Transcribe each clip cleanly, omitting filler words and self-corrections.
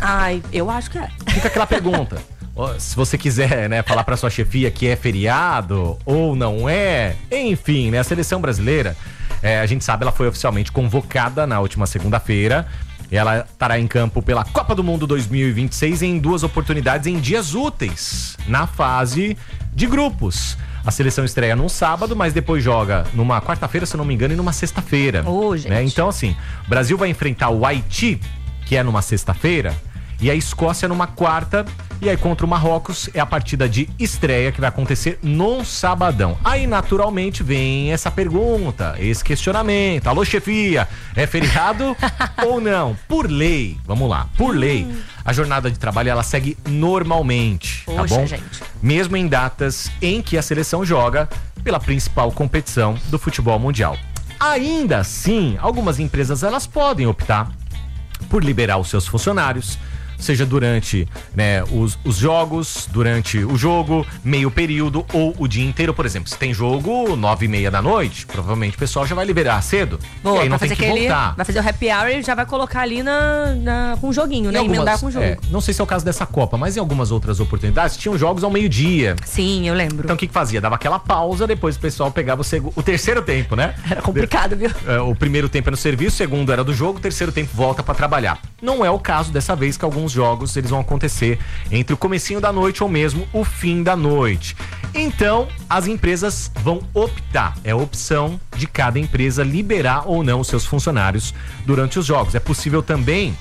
Ai, eu acho que é. Fica aquela pergunta. Se você quiser, né, falar pra sua chefia que é feriado ou não é, enfim, né, a seleção brasileira, a gente sabe, ela foi oficialmente convocada na última segunda-feira. Ela estará em campo pela Copa do Mundo 2026 em 2 oportunidades em dias úteis, na fase de grupos. A seleção estreia num sábado, mas depois joga numa quarta-feira, se eu não me engano, e numa sexta-feira. Gente. Né? Então, assim, o Brasil vai enfrentar o Haiti, que é numa sexta-feira, e a Escócia numa quarta, e aí contra o Marrocos é a partida de estreia que vai acontecer num sabadão. Aí naturalmente vem essa pergunta, esse questionamento. Alô, chefia, é feriado ou não? Por lei, vamos lá, por lei, a jornada de trabalho ela segue normalmente, tá bom? Gente. Mesmo em datas em que a seleção joga pela principal competição do futebol mundial. Ainda assim, algumas empresas elas podem optar por liberar os seus funcionários, seja durante, né, os jogos, durante o jogo, meio período ou o dia inteiro. Por exemplo, se tem jogo 9h30 da noite, provavelmente o pessoal já vai liberar cedo. Boa, e aí não tem que voltar. Vai fazer o happy hour e já vai colocar ali com o joguinho, né? Emendar com o jogo. Não sei se é o caso dessa Copa, mas em algumas outras oportunidades tinham jogos ao meio-dia. Sim, eu lembro. Então o que fazia? Dava aquela pausa, depois o pessoal pegava o terceiro tempo, né? Era complicado, viu? O primeiro tempo é no serviço, o segundo era do jogo, o terceiro tempo volta pra trabalhar. Não é o caso dessa vez, que alguns jogos eles vão acontecer entre o comecinho da noite ou mesmo o fim da noite. Então, as empresas vão optar, é a opção de cada empresa liberar ou não os seus funcionários durante os jogos. É possível também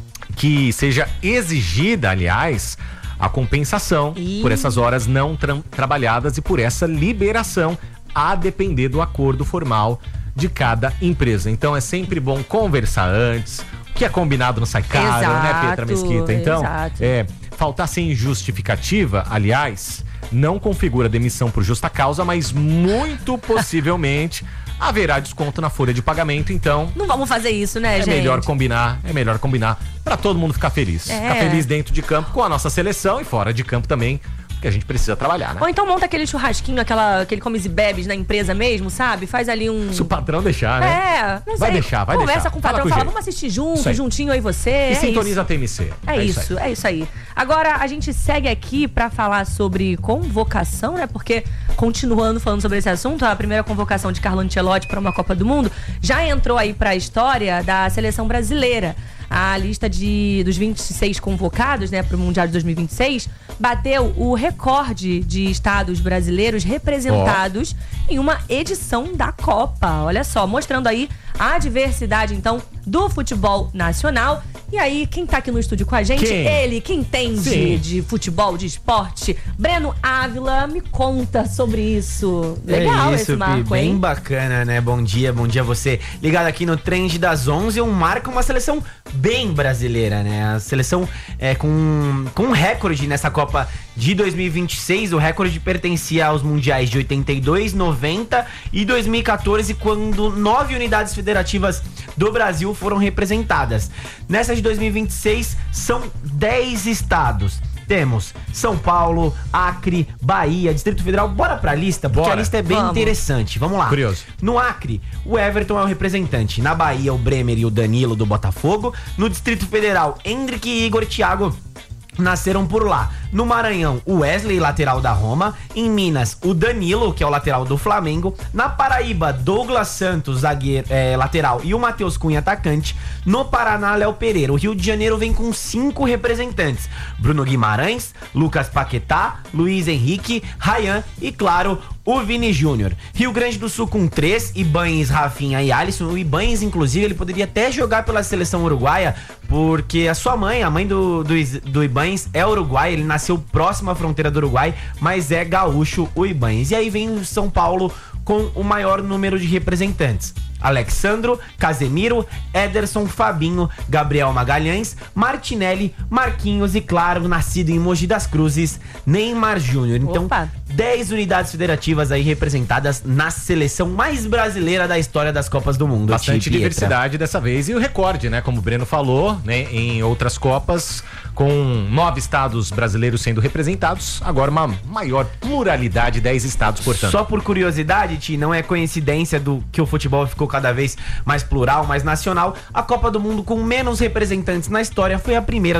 que seja exigida, aliás, a compensação por essas horas não trabalhadas e por essa liberação, a depender do acordo formal de cada empresa. Então é sempre bom conversar antes. O que é combinado não sai caro, né, Petra Mesquita? Então, faltar sem justificativa, aliás, não configura demissão por justa causa, mas muito possivelmente haverá desconto na folha de pagamento. Então, não vamos fazer isso, né, gente? É melhor combinar pra todo mundo ficar feliz. Ficar feliz dentro de campo com a nossa seleção e fora de campo também, que a gente precisa trabalhar, né? Ou então monta aquele churrasquinho, aquele comes e bebes na empresa mesmo, sabe? Faz ali um... Se o patrão deixar, né? Não sei. Vai deixar. Conversa com o patrão, fala, vamos assistir junto, juntinho aí você. E sintoniza a TMC. É isso aí. Agora, a gente segue aqui pra falar sobre convocação, né? Porque, continuando falando sobre esse assunto, a primeira convocação de Carlo Ancelotti pra uma Copa do Mundo já entrou aí pra história da seleção brasileira. A lista dos 26 convocados, né, para o Mundial de 2026 bateu o recorde de estados brasileiros representados em uma edição da Copa. Olha só, mostrando aí a diversidade, então, do futebol nacional. E aí, quem tá aqui no estúdio com a gente? Ele, que entende de futebol, de esporte. Breno Ávila, me conta sobre isso. Legal esse marco, bem hein? Bacana, né? Bom dia a você. Ligado aqui no Trend das 11, marca uma seleção bem brasileira, né? A seleção com um recorde nessa Copa de 2026. O recorde pertencia aos mundiais de 82, 90 e 2014, quando 9 unidades federativas do Brasil foram representadas. Nessa de 2026, são 10 estados. Temos São Paulo, Acre, Bahia, Distrito Federal. Bora pra lista, porque a lista é bem interessante. Vamos lá. Curioso. No Acre, o Everton é o representante. Na Bahia, o Bremer e o Danilo do Botafogo. No Distrito Federal, Hendrick e Igor Thiago nasceram por lá. No Maranhão, o Wesley, lateral da Roma. Em Minas, o Danilo, que é o lateral do Flamengo. Na Paraíba, Douglas Santos, zagueiro, lateral, e o Matheus Cunha, atacante. No Paraná, Léo Pereira. O Rio de Janeiro vem com 5 representantes: Bruno Guimarães, Lucas Paquetá, Luiz Henrique, Ryan e, claro, o Vini Júnior. Rio Grande do Sul com 3, Ibañez, Rafinha e Alisson. O Ibañez, inclusive, ele poderia até jogar pela seleção uruguaia, porque a sua mãe, a mãe do Ibañez, é uruguaia. Ele nasceu próximo à fronteira do Uruguai, mas é gaúcho o Ibañez. E aí vem o São Paulo com o maior número de representantes: Alexandro, Casemiro, Ederson, Fabinho, Gabriel Magalhães, Martinelli, Marquinhos e, claro, nascido em Mogi das Cruzes, Neymar Júnior. Então, 10 unidades federativas aí representadas na seleção mais brasileira da história das Copas do Mundo. Bastante diversidade dessa vez, e o recorde, né, como o Breno falou, né, em outras Copas, com 9 estados brasileiros sendo representados, agora uma maior pluralidade, 10 estados, portanto. Só por curiosidade, Ti, não é coincidência do que o futebol ficou cada vez mais plural, mais nacional. A Copa do Mundo com menos representantes na história foi a primeira